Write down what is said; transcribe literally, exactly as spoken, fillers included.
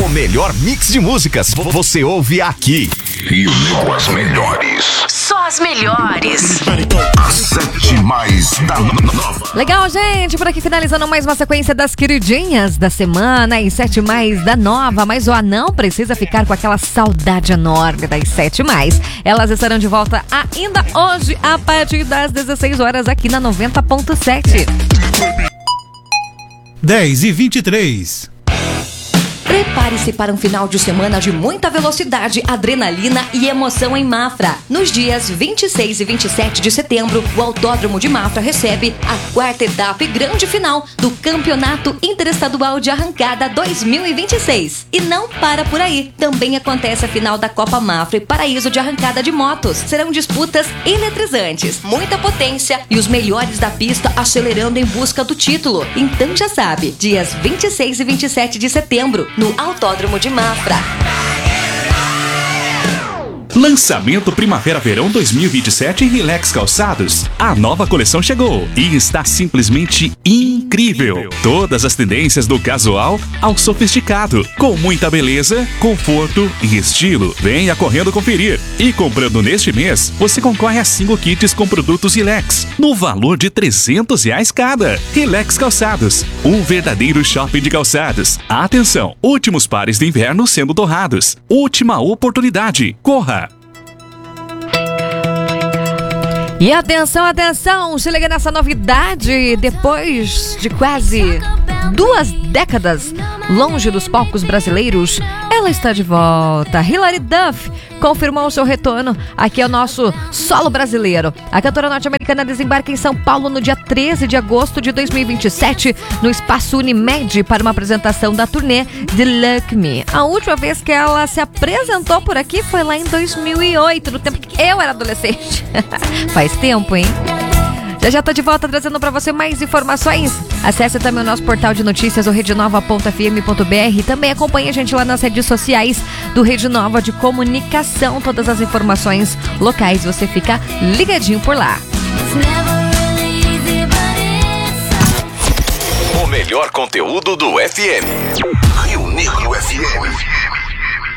O melhor mix de músicas você ouve aqui. Rio Negro, as melhores. Só as melhores. As sete mais da nova. Legal, gente, por aqui finalizando mais uma sequência das queridinhas da semana e sete mais da nova, mas o anão precisa ficar com aquela saudade enorme das sete mais. Elas estarão de volta ainda hoje a partir das dezesseis horas aqui na noventa ponto sete. dez e vinte e três. Prepare-se para um final de semana de muita velocidade, adrenalina e emoção em Mafra. Nos dias vinte e seis e vinte e sete de setembro, o Autódromo de Mafra recebe a quarta etapa e grande final do Campeonato Interestadual de Arrancada dois mil e vinte e seis. E não para por aí. Também acontece a final da Copa Mafra e Paraíso de Arrancada de Motos. Serão disputas eletrizantes, muita potência e os melhores da pista acelerando em busca do título. Então já sabe, dias vinte e seis e vinte e sete de setembro, no Autódromo de Mafra. Lançamento Primavera-Verão dois mil e vinte e sete em Relax Calçados. A nova coleção chegou e está simplesmente incrível. Todas as tendências do casual ao sofisticado, com muita beleza, conforto e estilo. Venha correndo conferir. E comprando neste mês, você concorre a cinco kits com produtos Relax, no valor de trezentos reais cada. Relax Calçados, um verdadeiro shopping de calçados. Atenção, últimos pares de inverno sendo torrados. Última oportunidade. Corra! E atenção, atenção, se liga nessa novidade. Depois de quase duas décadas longe dos palcos brasileiros, ela está de volta. Hilary Duff confirmou seu retorno aqui ao nosso solo brasileiro. A cantora norte-americana desembarca em São Paulo no dia treze de agosto de dois mil e vinte e sete, no Espaço Unimed, para uma apresentação da turnê The Look Me. A última vez que ela se apresentou por aqui foi lá em dois mil e oito, no tempo que eu era adolescente. Faz tempo, hein? Já já tô de volta trazendo pra você mais informações. Acesse também o nosso portal de notícias, o rede nova ponto f m ponto b r. Também acompanhe a gente lá nas redes sociais do Rede Nova de Comunicação. Todas as informações locais, você fica ligadinho por lá. O melhor conteúdo do F M. Rio Negro F M.